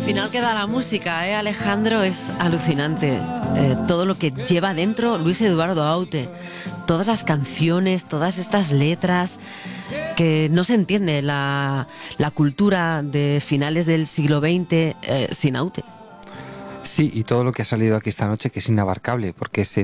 final que da la música, Alejandro, es alucinante. Todo lo que lleva dentro Luis Eduardo Aute. Todas las canciones, todas estas letras, que no se entiende la cultura de finales del siglo XX sin Aute. Sí, y todo lo que ha salido aquí esta noche, que es inabarcable, porque es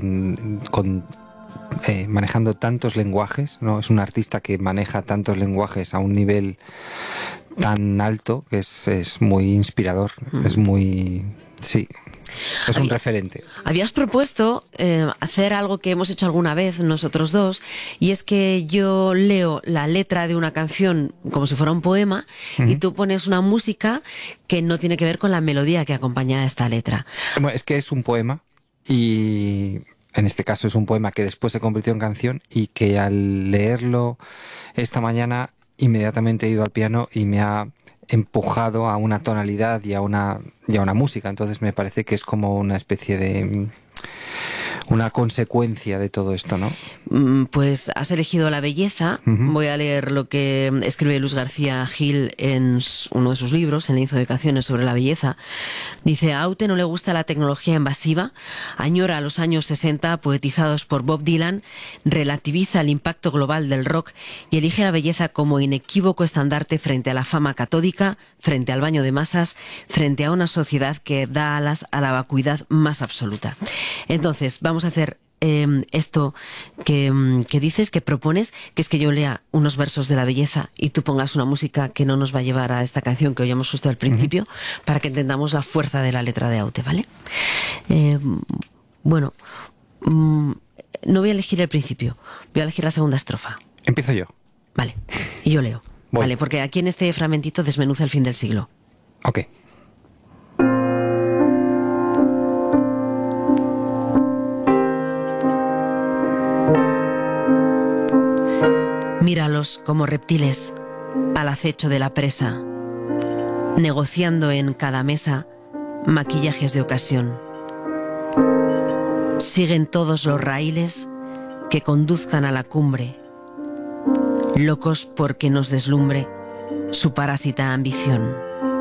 manejando tantos lenguajes, ¿no? Es un artista que maneja tantos lenguajes a un nivel tan alto que es muy inspirador, es muy... sí, es un referente. Habías propuesto hacer algo que hemos hecho alguna vez nosotros dos, y es que yo leo la letra de una canción como si fuera un poema, y tú pones una música que no tiene que ver con la melodía que acompaña a esta letra. Bueno, es que es un poema, y en este caso es un poema que después se convirtió en canción, y que al leerlo esta mañana inmediatamente he ido al piano y me ha empujado a una tonalidad y a una música. Entonces me parece que es como una especie de una consecuencia de todo esto, ¿no? Pues has elegido La belleza. Voy a leer lo que escribe Luis García Gil en uno de sus libros, El lienzo de canciones sobre la belleza. Dice: a Aute no le gusta la tecnología invasiva, añora los años 60 poetizados por Bob Dylan, relativiza el impacto global del rock y elige la belleza como inequívoco estandarte frente a la fama catódica, frente al baño de masas, frente a una sociedad que da alas a la vacuidad más absoluta. Entonces, vamos a hacer esto que dices, que propones, que es que yo lea unos versos de La belleza y tú pongas una música que no nos va a llevar a esta canción que oíamos justo al principio, para que entendamos la fuerza de la letra de Aute, ¿vale? Bueno, no voy a elegir el principio, voy a elegir la segunda estrofa. Empiezo yo. Vale, y yo leo. Voy. Vale, porque aquí en este fragmentito desmenuza el fin del siglo. Ok. Míralos como reptiles al acecho de la presa, negociando en cada mesa maquillajes de ocasión. Siguen todos los raíles que conduzcan a la cumbre, locos porque nos deslumbre su parásita ambición.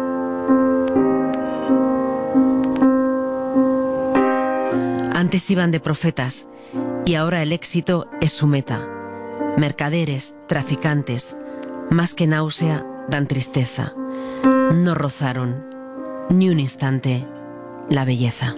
Antes iban de profetas y ahora el éxito es su meta. Mercaderes, traficantes, más que náusea, dan tristeza. No rozaron ni un instante la belleza.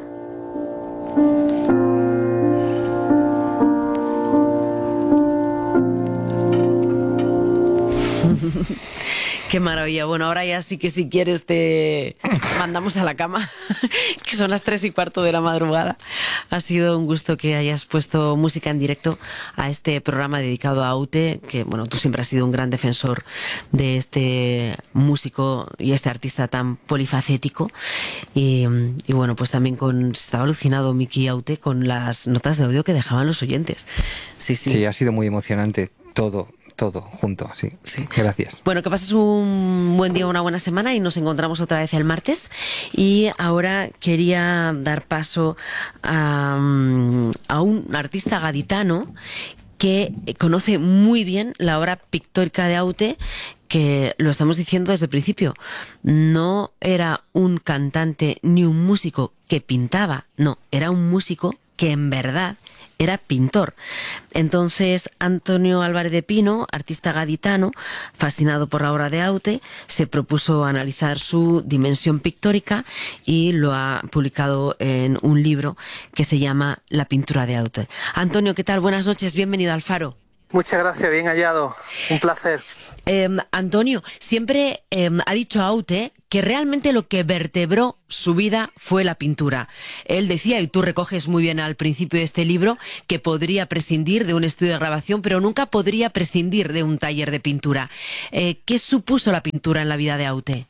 Qué maravilla. Bueno, ahora ya sí que si quieres te mandamos a la cama, que son las 3:15 de la madrugada. Ha sido un gusto que hayas puesto música en directo a este programa dedicado a Aute, que bueno, tú siempre has sido un gran defensor de este músico y este artista tan polifacético. Y bueno, pues también estaba alucinado Miki Aute con las notas de audio que dejaban los oyentes. Sí, ha sido muy emocionante todo junto, sí. Gracias. Bueno, que pases un buen día, una buena semana, y nos encontramos otra vez el martes. Y ahora quería dar paso a un artista gaditano que conoce muy bien la obra pictórica de Aute, que lo estamos diciendo desde el principio. No era un cantante ni un músico que pintaba, no, era un músico que en verdad era pintor. Entonces, Antonio Álvarez de Pino, artista gaditano, fascinado por la obra de Aute, se propuso analizar su dimensión pictórica y lo ha publicado en un libro que se llama La pintura de Aute. Antonio, ¿qué tal? Buenas noches, bienvenido al Faro. Muchas gracias, bien hallado, un placer. Antonio, siempre ha dicho Aute que realmente lo que vertebró su vida fue la pintura. Él decía, y tú recoges muy bien al principio de este libro, que podría prescindir de un estudio de grabación, pero nunca podría prescindir de un taller de pintura. ¿Qué supuso la pintura en la vida de Aute?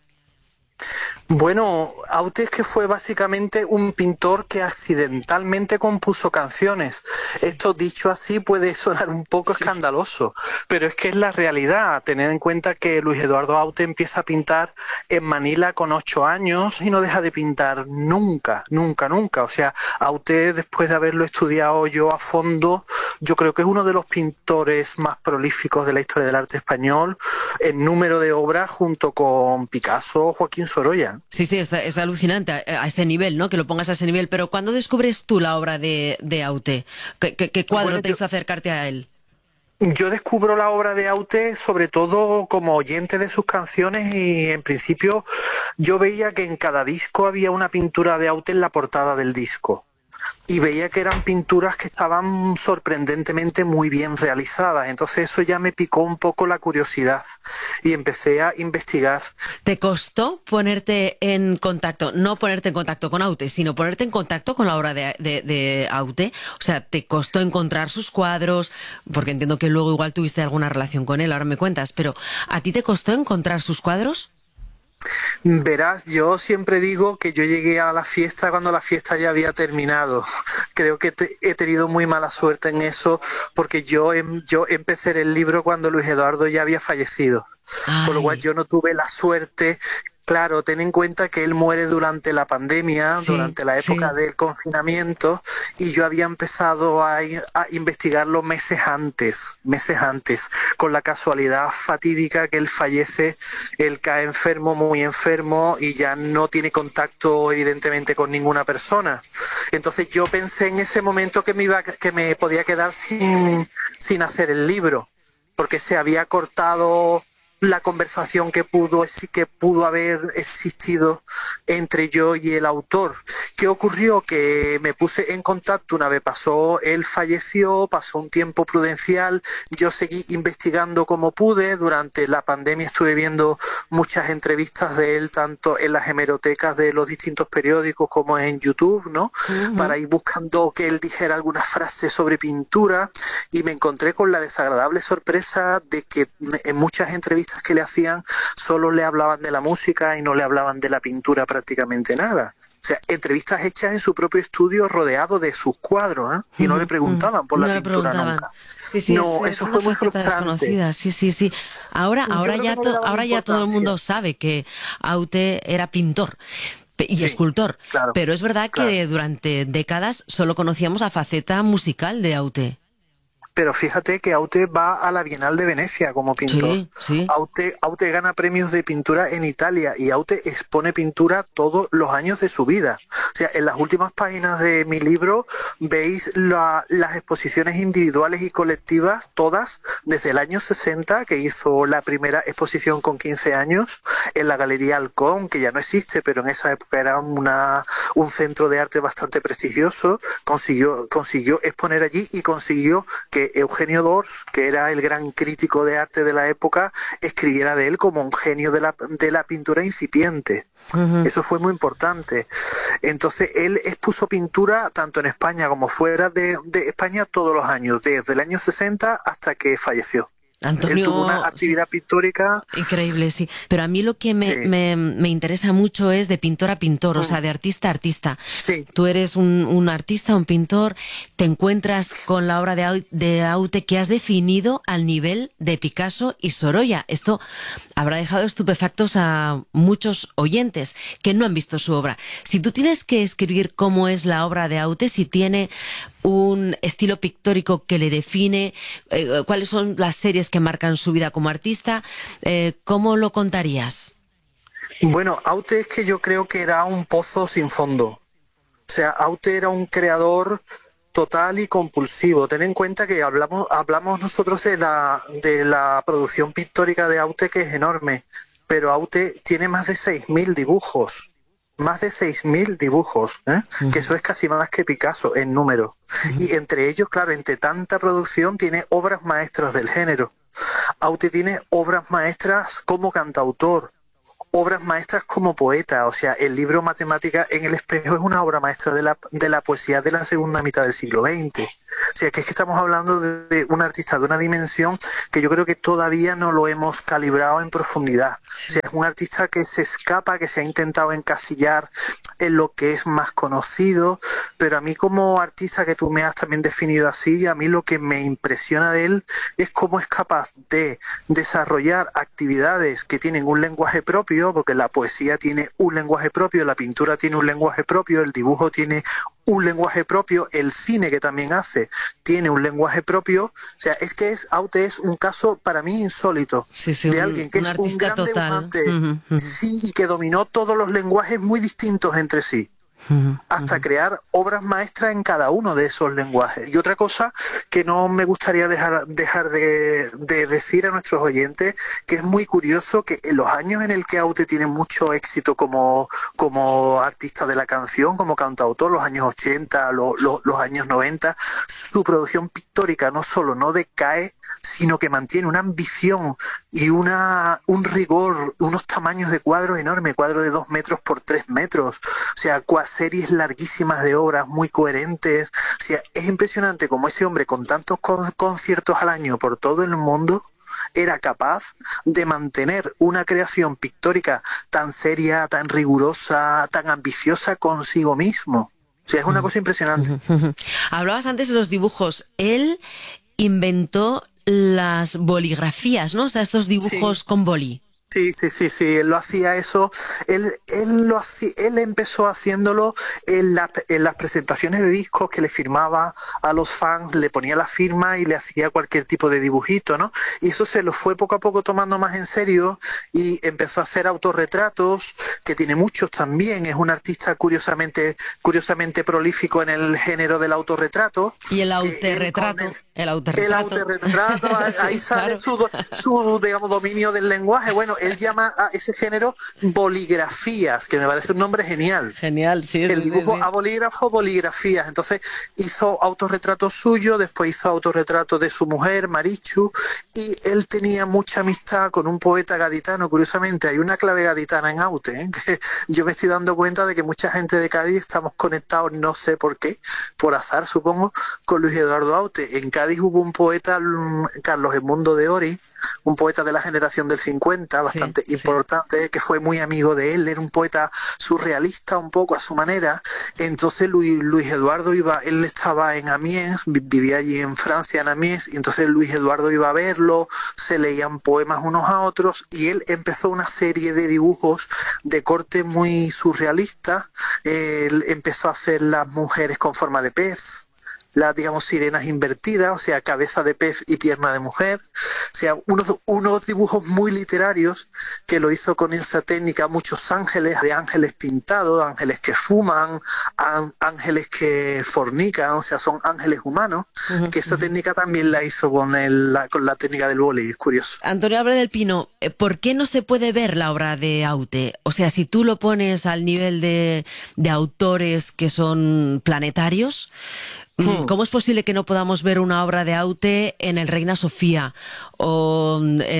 Bueno, Aute es que fue básicamente un pintor que accidentalmente compuso canciones. Esto dicho así puede sonar un poco escandaloso, pero es que es la realidad. Tened en cuenta que Luis Eduardo Aute empieza a pintar en Manila con 8 años y no deja de pintar nunca. O sea, Aute, después de haberlo estudiado yo a fondo, yo creo que es uno de los pintores más prolíficos de la historia del arte español en número de obras, junto con Picasso o Joaquín Sorolla. Sí, sí, es alucinante a este nivel, ¿no? Que lo pongas a ese nivel. Pero ¿cuándo descubres tú la obra de Aute? ¿Qué cuadro Bueno, te hizo acercarte a él? yo descubro la obra de Aute sobre todo como oyente de sus canciones y en principio yo veía que en cada disco había una pintura de Aute en la portada del disco. Y veía que eran pinturas que estaban sorprendentemente muy bien realizadas. Entonces eso ya me picó un poco la curiosidad y empecé a investigar. ¿Te costó ponerte en contacto, no ponerte en contacto con Aute, sino ponerte en contacto con la obra de Aute? O sea, ¿te costó encontrar sus cuadros? Porque entiendo que luego igual tuviste alguna relación con él, ahora me cuentas, pero ¿a ti te costó encontrar sus cuadros? Verás, yo siempre digo que yo llegué a la fiesta cuando la fiesta ya había terminado. Creo que he tenido muy mala suerte en eso porque yo empecé el libro cuando Luis Eduardo ya había fallecido. Con lo cual Ay, yo no tuve la suerte. Claro, ten en cuenta que él muere durante la pandemia, sí, durante la época sí. del confinamiento, y yo había empezado a investigarlo meses antes, con la casualidad fatídica que él fallece, él cae enfermo, muy enfermo, y ya no tiene contacto evidentemente con ninguna persona. Entonces yo pensé en ese momento que me podía quedar sin hacer el libro, porque se había cortado la conversación que pudo haber existido entre yo y el autor. ¿Qué ocurrió? Que me puse en contacto una vez él falleció, pasó un tiempo prudencial, yo seguí investigando como pude, durante la pandemia estuve viendo muchas entrevistas de él, tanto en las hemerotecas de los distintos periódicos como en YouTube, ¿no? Ujú. Para ir buscando que él dijera algunas frases sobre pintura y me encontré con la desagradable sorpresa de que en muchas entrevistas que le hacían solo le hablaban de la música y no le hablaban de la pintura prácticamente nada. O sea, entrevistas hechas en su propio estudio rodeado de sus cuadros, ¿eh? Y no le Ujú, ujú. preguntaban por la No le pintura preguntaban. nunca. Sí, sí, No, es eso una fue muy faceta frustrante. desconocida. Sí, sí, sí. Yo creo que no le daban Ahora ya todo el importancia. mundo sabe que Aute era pintor y Sí, escultor. claro, Pero es verdad claro. que durante décadas solo conocíamos la faceta musical de Aute. Pero fíjate que Aute va a la Bienal de Venecia como pintor. Sí, sí. Aute gana premios de pintura en Italia y Aute expone pintura todos los años de su vida. O sea, en las últimas páginas de mi libro veis las exposiciones individuales y colectivas, todas desde el año 60, que hizo la primera exposición con 15 años, en la Galería Halcón, que ya no existe, pero en esa época era un centro de arte bastante prestigioso, consiguió exponer allí y consiguió que Eugenio Dors, que era el gran crítico de arte de la época, escribiera de él como un genio de la pintura incipiente. Ujú. Eso fue muy importante. Entonces, él expuso pintura tanto en España como fuera de España todos los años, desde el año 60 hasta que falleció. Él tuvo una Antonio, sí. actividad pictórica, Increíble, sí. Pero a mí lo que sí, me interesa mucho es de pintor a pintor, o mm, sea, de artista a artista. sí, Tú eres un artista, un pintor, te encuentras con la obra de Aute que has definido al nivel de Picasso y Sorolla. Esto habrá dejado estupefactos a muchos oyentes que no han visto su obra. Si tú tienes que escribir cómo es la obra de Aute, si tiene un estilo pictórico que le define, cuáles son las series que marcan su vida como artista, ¿cómo lo contarías? bueno, Aute es que yo creo que era un pozo sin fondo. O sea, Aute era un creador total y compulsivo. Ten en cuenta que hablamos nosotros de la producción pictórica de Aute, que es enorme, pero Aute tiene más de 6.000 dibujos. Más de 6.000 dibujos, ¿eh? Que Ujú, eso es casi más que Picasso en número. ujú. Y entre ellos, claro, entre tanta producción, tiene obras maestras del género. Aute tiene obras maestras como cantautor, obras maestras como poeta. O sea, el libro Matemática en el espejo es una obra maestra de la poesía de la segunda mitad del siglo XX. O sea, que es que estamos hablando de un artista de una dimensión que yo creo que todavía no lo hemos calibrado en profundidad. O sea, es un artista que se escapa, que se ha intentado encasillar en lo que es más conocido, pero a mí como artista, que tú me has también definido así, a mí lo que me impresiona de él es cómo es capaz de desarrollar actividades que tienen un lenguaje propio, porque la poesía tiene un lenguaje propio, la pintura tiene un lenguaje propio, el dibujo tiene un lenguaje propio, el cine que también hace tiene un lenguaje propio, o sea, es que Aute es un caso para mí insólito, Sí, sí, de alguien que un es un artista gran total. dibujante, sí, y que dominó todos los lenguajes muy distintos entre sí, hasta crear obras maestras en cada uno de esos lenguajes. Y otra cosa que no me gustaría dejar de decir a nuestros oyentes, que es muy curioso que en los años en el que Aute tiene mucho éxito como artista de la canción, como cantautor, los años 80, los años 90, su producción pictórica no solo no decae, sino que mantiene una ambición y un rigor, unos tamaños de cuadros enormes, cuadros de 2 metros por 3 metros, o sea, series larguísimas de obras muy coherentes. O sea, es impresionante cómo ese hombre con tantos conciertos al año por todo el mundo era capaz de mantener una creación pictórica tan seria, tan rigurosa, tan ambiciosa consigo mismo. O sea, es una cosa impresionante. Hablabas antes de los dibujos. Él inventó las boligrafías, ¿no? O sea, estos dibujos con boli. Sí, él lo hacía eso, él empezó haciéndolo en las presentaciones de discos que le firmaba a los fans, le ponía la firma y le hacía cualquier tipo de dibujito, ¿no? Y eso se lo fue poco a poco tomando más en serio y empezó a hacer autorretratos, que tiene muchos también, es un artista curiosamente prolífico en el género del autorretrato. Y el autorretrato. El autorretrato, ahí sí, sale claro. su, digamos, dominio del lenguaje. Bueno, él llama a ese género boligrafías, que me parece un nombre genial. Genial, sí. El dibujo sí. a bolígrafo, boligrafías. Entonces hizo autorretratos suyos, después hizo autorretratos de su mujer, Marichu, y él tenía mucha amistad con un poeta gaditano. Curiosamente, hay una clave gaditana en Aute, ¿eh? Que yo me estoy dando cuenta de que mucha gente de Cádiz estamos conectados, no sé por qué, por azar supongo, con Luis Eduardo Aute. En Cádiz hubo un poeta, Carlos Edmundo de Ori, un poeta de la generación del 50, bastante importante, que fue muy amigo de él, era un poeta surrealista un poco a su manera. Entonces Luis Eduardo él estaba en Amiens, vivía allí en Francia, en Amiens, y entonces Luis Eduardo iba a verlo, se leían poemas unos a otros, y él empezó una serie de dibujos de corte muy surrealista. Él empezó a hacer las mujeres con forma de pez, las, digamos, sirenas invertidas, o sea, cabeza de pez y pierna de mujer, o sea, unos dibujos muy literarios que lo hizo con esa técnica, muchos ángeles, de ángeles pintados, ángeles que fuman, ángeles que fornican, o sea, son ángeles humanos, que esa técnica también la hizo con la técnica del vóley, es curioso. Antonio Abre del Pino, ¿por qué no se puede ver la obra de Aute? O sea, si tú lo pones al nivel de autores que son planetarios, ¿cómo es posible que no podamos ver una obra de Aute en el Reina Sofía o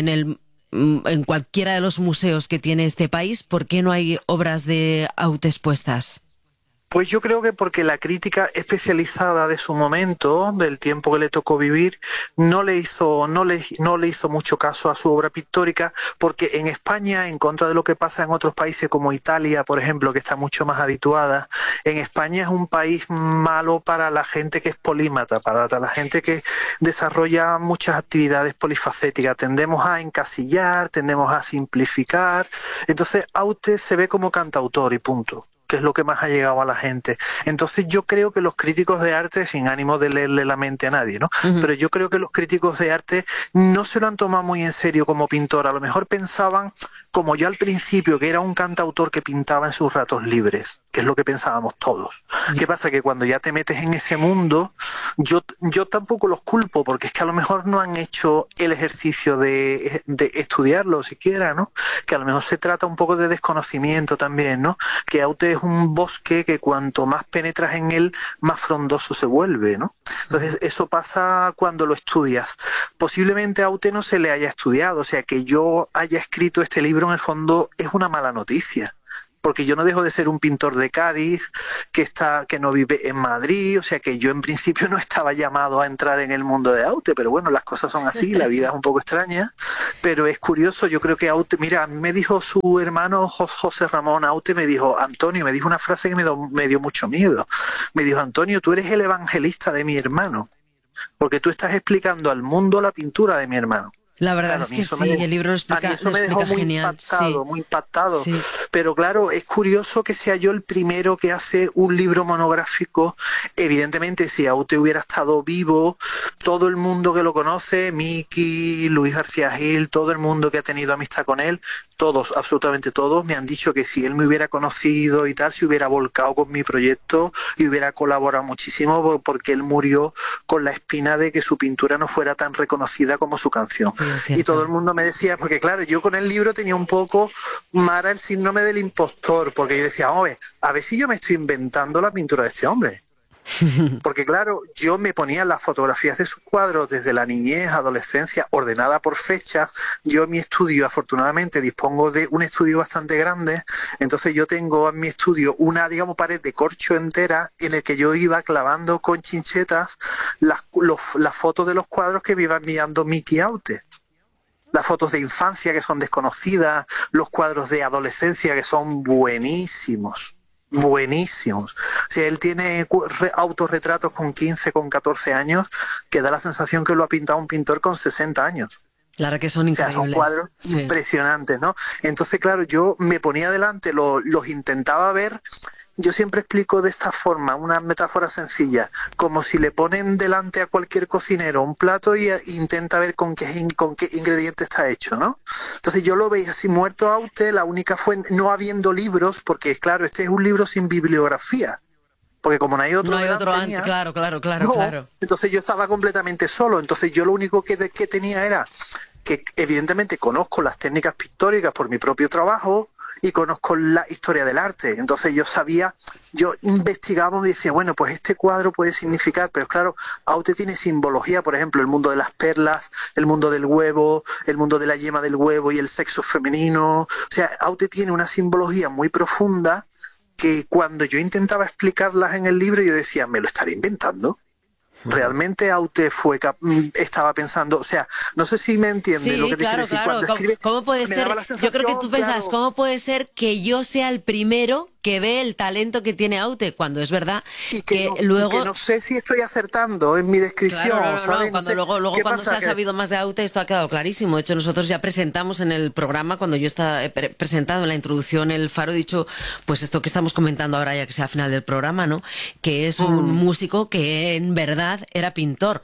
en cualquiera de los museos que tiene este país? ¿Por qué no hay obras de Aute expuestas? Pues yo creo que porque la crítica especializada de su momento, del tiempo que le tocó vivir, no le hizo mucho caso a su obra pictórica, porque en España, en contra de lo que pasa en otros países como Italia, por ejemplo, que está mucho más habituada, en España es un país malo para la gente que es polímata, para la gente que desarrolla muchas actividades polifacéticas. Tendemos a encasillar, tendemos a simplificar. Entonces Aute se ve como cantautor y punto, que es lo que más ha llegado a la gente. Entonces yo creo que los críticos de arte, sin ánimo de leerle la mente a nadie, ¿no? Pero yo creo que los críticos de arte no se lo han tomado muy en serio como pintor. A lo mejor pensaban, como yo al principio, que era un cantautor que pintaba en sus ratos libres, que es lo que pensábamos todos. ¿Qué pasa? Que cuando ya te metes en ese mundo, yo tampoco los culpo, porque es que a lo mejor no han hecho el ejercicio de estudiarlo siquiera, ¿no? Que a lo mejor se trata un poco de desconocimiento también, ¿no? Que Aute es un bosque que cuanto más penetras en él, más frondoso se vuelve, ¿no? Entonces eso pasa cuando lo estudias. Posiblemente a Aute no se le haya estudiado, o sea, que yo haya escrito este libro en el fondo es una mala noticia, porque yo no dejo de ser un pintor de Cádiz, que no vive en Madrid, o sea que yo en principio no estaba llamado a entrar en el mundo de Aute, pero bueno, las cosas son así, la vida es un poco extraña, pero es curioso. Yo creo que Aute, mira, a mí me dijo su hermano José Ramón Aute, me dijo, Antonio, me dijo una frase que me dio mucho miedo, me dijo, Antonio, tú eres el evangelista de mi hermano, porque tú estás explicando al mundo la pintura de mi hermano. La verdad Claro, es que sí, el libro lo a mí explica, eso lo me dejó explica genial. Sí, muy impactado. sí. Pero claro, es curioso que sea yo el primero que hace un libro monográfico. Evidentemente, si Aute hubiera estado vivo, todo el mundo que lo conoce, Miki, Luis García Gil, todo el mundo que ha tenido amistad con él, todos, absolutamente todos, me han dicho que si él me hubiera conocido y tal, se hubiera volcado con mi proyecto y hubiera colaborado muchísimo, porque él murió con la espina de que su pintura no fuera tan reconocida como su canción. Sí, es Y todo cierto. el mundo me decía, porque claro, yo con el libro tenía un poco, Mara, el síndrome del impostor, porque yo decía, a ver si yo me estoy inventando la pintura de este hombre. Porque claro, yo me ponía las fotografías de sus cuadros desde la niñez, adolescencia, ordenada por fechas. Yo en mi estudio, afortunadamente, dispongo de un estudio bastante grande, entonces yo tengo en mi estudio una, digamos, pared de corcho entera en el que yo iba clavando con chinchetas las fotos de los cuadros que me iba enviando Miki Aute. Las fotos de infancia que son desconocidas, los cuadros de adolescencia que son buenísimos. Buenísimos. O sea, él tiene autorretratos con 15, con 14 años, que da la sensación que lo ha pintado un pintor con 60 años. Claro que son O sea, son increíbles. cuadros Sí. impresionantes, ¿no? Entonces, claro, yo me ponía delante, los intentaba ver. Yo siempre explico de esta forma, una metáfora sencilla, como si le ponen delante a cualquier cocinero un plato y intenta ver con qué ingrediente está hecho, ¿no? Entonces yo lo veía así muerto a usted, la única fuente, no habiendo libros, porque claro, este es un libro sin bibliografía. Porque como no hay otro, No hay otro delante antes, mía, claro. entonces yo estaba completamente solo. Entonces yo lo único que tenía era que evidentemente conozco las técnicas pictóricas por mi propio trabajo y conozco la historia del arte. Entonces yo investigaba y decía, bueno, pues este cuadro puede significar, pero claro, Aute tiene simbología, por ejemplo, el mundo de las perlas, el mundo del huevo, el mundo de la yema del huevo y el sexo femenino. O sea, Aute tiene una simbología muy profunda que cuando yo intentaba explicarlas en el libro yo decía, ¿me lo estaré inventando? Realmente Aute estaba pensando, o sea, no sé si me entiende Sí, lo que te quiero claro, decir. claro. Cuando escribe, ¿Cómo puede me ser? daba la Yo creo que tú sensación, pensabas, claro, ¿cómo puede ser que yo sea el primero que ve el talento que tiene Aute? Cuando es verdad y que y luego... que no sé si estoy acertando en mi descripción, Claro, no. ¿sabes? No Cuando sé, luego ¿qué cuando se pasa? ha sabido más de Aute, esto ha quedado clarísimo. De hecho, nosotros ya presentamos en el programa, cuando yo estaba presentado en la introducción el Faro, he dicho, pues esto que estamos comentando ahora, ya que sea al final del programa, ¿no? Que es un músico que en verdad era pintor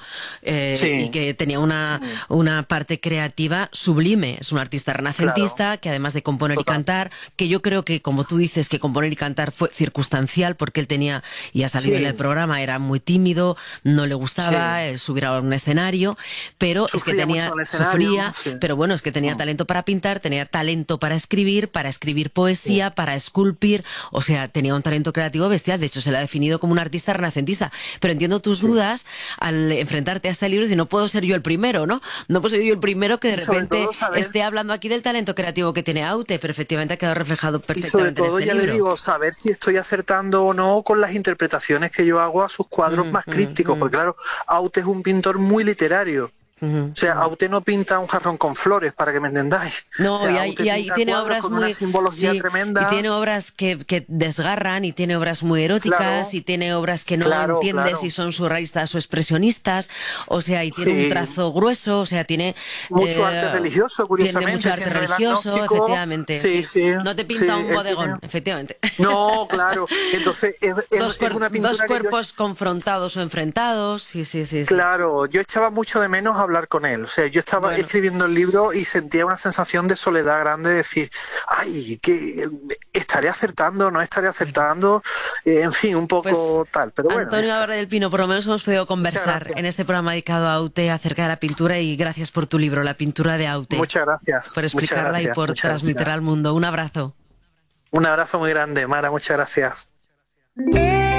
y que tenía una parte creativa sublime. Es un artista renacentista que además de componer y cantar, que yo creo que, como tú dices, que componer y cantar fue circunstancial, porque él tenía, y ha salido en el programa, era muy tímido, no le gustaba subir a un escenario, pero Sufría es que mucho en el escenario, pero bueno, es que tenía talento para pintar, tenía talento para escribir poesía, para esculpir, o sea, tenía un talento creativo bestial. De hecho, se le ha definido como un artista renacentista. Pero entiendo tus dudas al enfrentarte a este libro y decir, no puedo ser yo el primero, ¿no? No puedo ser yo el primero que de repente esté hablando aquí del talento creativo que tiene Aute, pero efectivamente ha quedado reflejado perfectamente y sobre todo, en este ya libro. le digo, saber si estoy acertando o no con las interpretaciones que yo hago a sus cuadros más crípticos, porque claro, Aute es un pintor muy literario. O sea, Aute no pinta un jarrón con flores, para que me entendáis. No, o sea, y tiene obras con muy... una simbología tremenda. Y tiene obras que desgarran, y tiene obras muy eróticas, Claro, y tiene obras que no entiendes si son surrealistas o expresionistas, o sea, y tiene un trazo grueso, o sea, tiene... mucho arte religioso, curiosamente. Tiene mucho arte religioso, efectivamente. Sí. No te pinta un bodegón, efectivamente. No, claro. Entonces, es una pintura dos cuerpos confrontados o enfrentados, sí. Claro, yo echaba mucho de menos hablar con él. O sea, yo estaba escribiendo el libro y sentía una sensación de soledad grande, de decir, ay, que estaré acertando, no estaré acertando, en fin, un poco tal. Pero bueno. Antonio Álvarez del Pino, por lo menos hemos podido conversar en este programa dedicado a Aute acerca de la pintura, y gracias por tu libro, La pintura de Aute. Muchas gracias. Por explicarla y por transmitirla al mundo. Un abrazo. Un abrazo muy grande, Mara, muchas gracias.